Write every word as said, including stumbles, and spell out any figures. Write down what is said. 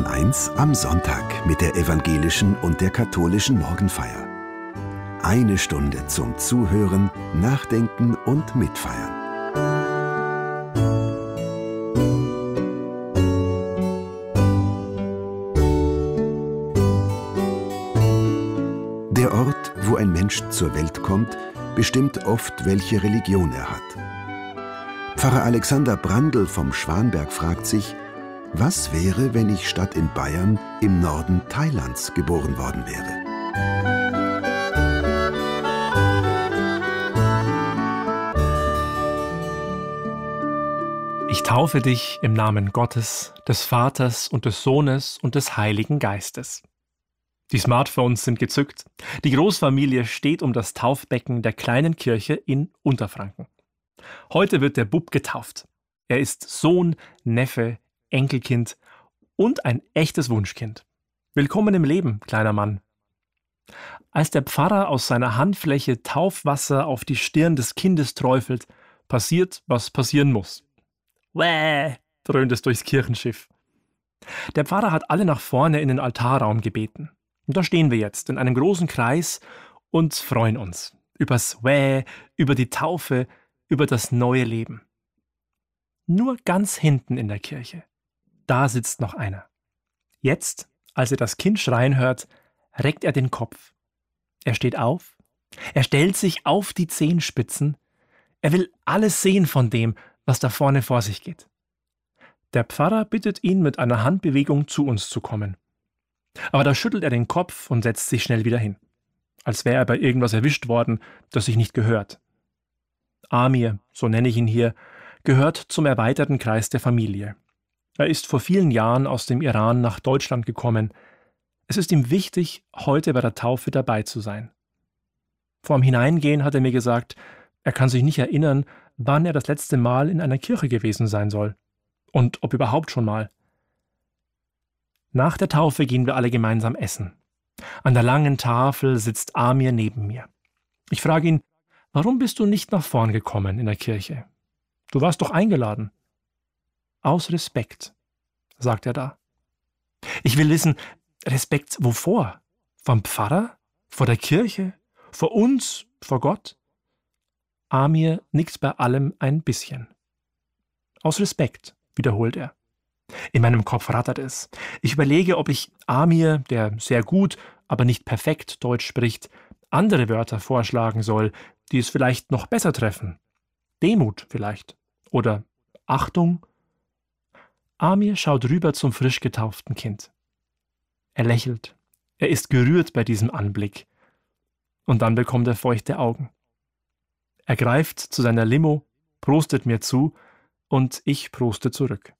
Bayern eins am Sonntag mit der evangelischen und der katholischen Morgenfeier. Eine Stunde zum Zuhören, Nachdenken und Mitfeiern. Der Ort, wo ein Mensch zur Welt kommt, bestimmt oft, welche Religion er hat. Pfarrer Alexander Brandl vom Schwanberg fragt sich, was wäre, wenn ich statt in Bayern im Norden Thailands geboren worden wäre? Ich taufe dich im Namen Gottes, des Vaters und des Sohnes und des Heiligen Geistes. Die Smartphones sind gezückt. Die Großfamilie steht um das Taufbecken der kleinen Kirche in Unterfranken. Heute wird der Bub getauft. Er ist Sohn, Neffe, Enkelkind und ein echtes Wunschkind. Willkommen im Leben, kleiner Mann. Als der Pfarrer aus seiner Handfläche Taufwasser auf die Stirn des Kindes träufelt, passiert, was passieren muss. Wäh, dröhnt es durchs Kirchenschiff. Der Pfarrer hat alle nach vorne in den Altarraum gebeten. Und da stehen wir jetzt in einem großen Kreis und freuen uns übers Wäh, über die Taufe, über das neue Leben. Nur ganz hinten in der Kirche, da sitzt noch einer. Jetzt, als er das Kind schreien hört, reckt er den Kopf. Er steht auf, er stellt sich auf die Zehenspitzen, er will alles sehen von dem, was da vorne vor sich geht. Der Pfarrer bittet ihn mit einer Handbewegung zu uns zu kommen. Aber da schüttelt er den Kopf und setzt sich schnell wieder hin, als wäre er bei irgendwas erwischt worden, das sich nicht gehört. Amir, so nenne ich ihn hier, gehört zum erweiterten Kreis der Familie. Er ist vor vielen Jahren aus dem Iran nach Deutschland gekommen. Es ist ihm wichtig, heute bei der Taufe dabei zu sein. Vorm Hineingehen hat er mir gesagt, er kann sich nicht erinnern, wann er das letzte Mal in einer Kirche gewesen sein soll. Und ob überhaupt schon mal. Nach der Taufe gehen wir alle gemeinsam essen. An der langen Tafel sitzt Amir neben mir. Ich frage ihn, warum bist du nicht nach vorn gekommen in der Kirche? Du warst doch eingeladen. Aus Respekt, sagt er da. Ich will wissen, Respekt wovor? Vom Pfarrer? Vor der Kirche? Vor uns? Vor Gott? Amir nickt bei allem ein bisschen. Aus Respekt, wiederholt er. In meinem Kopf rattert es. Ich überlege, ob ich Amir, der sehr gut, aber nicht perfekt Deutsch spricht, andere Wörter vorschlagen soll, die es vielleicht noch besser treffen. Demut vielleicht. Oder Achtung. Amir schaut rüber zum frisch getauften Kind. Er lächelt. Er ist gerührt bei diesem Anblick. Und dann bekommt er feuchte Augen. Er greift zu seiner Limo, prostet mir zu und ich proste zurück.